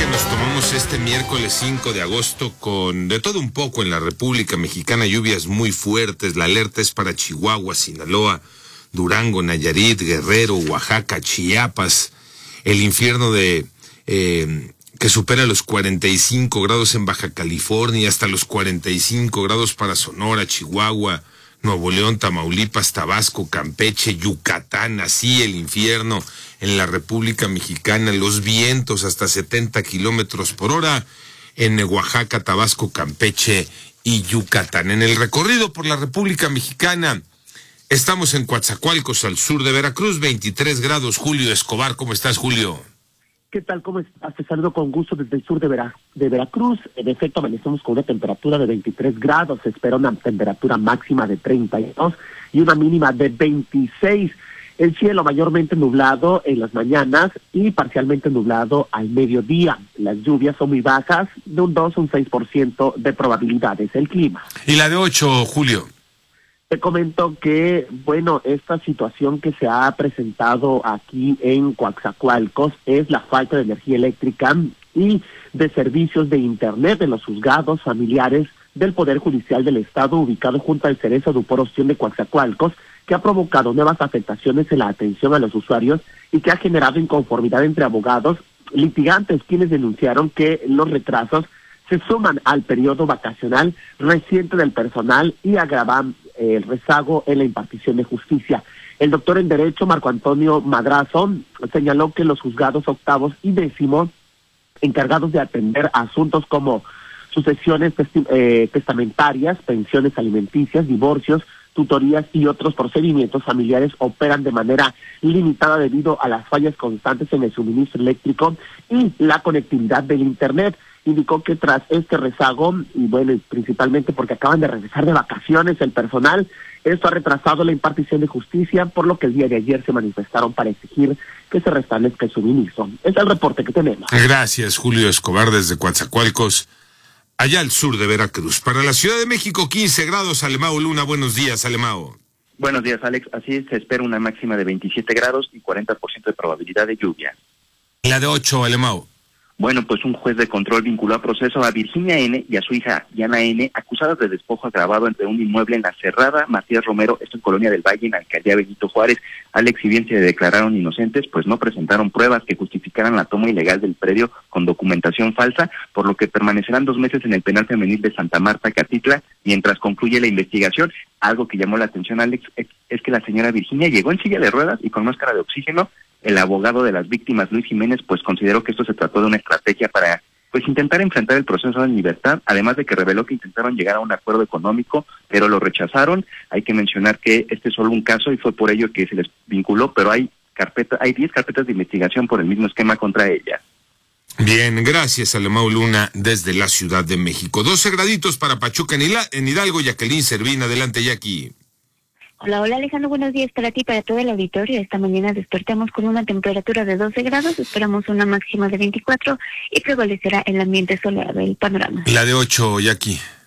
que nos tomamos este miércoles 5 de agosto con de todo un poco en la República Mexicana, lluvias muy fuertes. La alerta es para Chihuahua, Sinaloa, Durango, Nayarit, Guerrero, Oaxaca, Chiapas. El infierno que supera los 45 grados en Baja California, hasta los 45 grados para Sonora, Chihuahua, Nuevo León, Tamaulipas, Tabasco, Campeche, Yucatán. Así el infierno en la República Mexicana, los vientos hasta 70 kilómetros por hora en Oaxaca, Tabasco, Campeche y Yucatán. En el recorrido por la República Mexicana, estamos en Coatzacoalcos, al sur de Veracruz, 23 grados. Julio Escobar, ¿cómo estás, Julio? ¿Qué tal? ¿Cómo estás? Te saludo con gusto desde el sur de Veracruz. En efecto, amanecemos con una temperatura de 23 grados. Se espera una temperatura máxima de 32 y una mínima de 26. El cielo mayormente nublado en las mañanas y parcialmente nublado al mediodía. Las lluvias son muy bajas, de un 2 a un 6% de probabilidades. El clima. ¿Y la de 8, Julio? Te comento que, esta situación que se ha presentado aquí en Coatzacoalcos es la falta de energía eléctrica y de servicios de internet en los juzgados familiares del Poder Judicial del Estado, ubicado junto al Cerezo de Uporostión de Coatzacoalcos, que ha provocado nuevas afectaciones en la atención a los usuarios y que ha generado inconformidad entre abogados litigantes, quienes denunciaron que los retrasos se suman al periodo vacacional reciente del personal y agravan el rezago en la impartición de justicia. El doctor en Derecho, Marco Antonio Madrazo, señaló que los juzgados octavos y décimos, encargados de atender asuntos como sucesiones testamentarias, pensiones alimenticias, divorcios, tutorías y otros procedimientos familiares, operan de manera limitada debido a las fallas constantes en el suministro eléctrico y la conectividad del Internet. Indicó que tras este rezago, y principalmente porque acaban de regresar de vacaciones el personal, esto ha retrasado la impartición de justicia, por lo que el día de ayer se manifestaron para exigir que se restablezca el suministro. Es el reporte que tenemos. Gracias, Julio Escobar, desde Coatzacoalcos, allá al sur de Veracruz. Para la Ciudad de México, 15 grados. Alemao Luna, buenos días, Alemao. Buenos días, Alex. Así se espera una máxima de 27 grados y 40% de probabilidad de lluvia. La de 8, Alemao. Bueno, pues un juez de control vinculó a proceso a Virginia N. y a su hija Diana N., acusadas de despojo agravado entre un inmueble en la Cerrada Matías Romero, esto en Colonia del Valle, en Alcaldía Benito Juárez. Alex, si bien se declararon inocentes, pues no presentaron pruebas que justificaran la toma ilegal del predio con documentación falsa, por lo que permanecerán 2 meses en el penal femenil de Santa Marta, Catitla, mientras concluye la investigación. Algo que llamó la atención, Alex, es que la señora Virginia llegó en silla de ruedas y con máscara de oxígeno. El abogado de las víctimas, Luis Jiménez, pues consideró que esto se trató de una estrategia para intentar enfrentar el proceso en libertad, además de que reveló que intentaron llegar a un acuerdo económico, pero lo rechazaron. Hay que mencionar que este es solo un caso y fue por ello que se les vinculó, pero hay 10 carpetas de investigación por el mismo esquema contra ella. Bien, gracias, Alemao Luna, desde la Ciudad de México. 12 graditos para Pachuca en Hidalgo. Jacqueline Servín, adelante, Jackie. Hola Alejandro, buenos días para ti y para todo el auditorio. Esta mañana despertamos con una temperatura de 12 grados, esperamos una máxima de 24 y prevalecerá el ambiente soleado, el panorama. La de 8, Jackie.